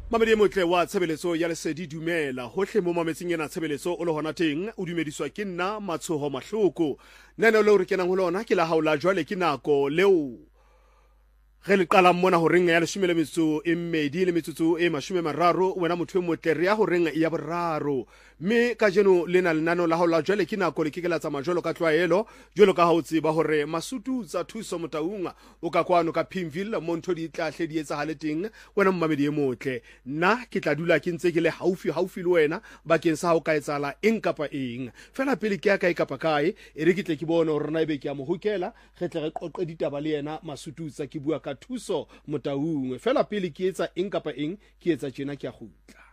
Mamedi motle wa tshebeletso ya Lesedi dumela hohle mo mametseng ena tshebeletso o le hona teng o dumediswa ke nna Matshoho Mahloko nene le re kenang ho lona ke la haola jwale ke nako leo ge le qala mona ho renga ya 12 le metsotso e 30 wena motho e motle re ya ho renga ya boraro mme ka jeno lena lenano la haola jwale ke nako le kekela tsa majolo ka tlwaelo jwalo ka ha o tseba hore Masutu tsa thuso Motaunga o ka kwano ka Pimville mo ntho di tlahle di etsa hale teng wena mmamedi e motle nna ke tla dula ke ntse ke le haufi le wena bakeng sa ha o ka etsala eng kapa eng fela pele ke ya kae kapa kae e re ke tle ke bone hore na ebe ke a mo hokela ge tle re qoqe ditaba le yena Masutu tsa ke bua ka thuso Motaung fela pele ke etsa eng kapa eng ke etsa tjena ke a gutla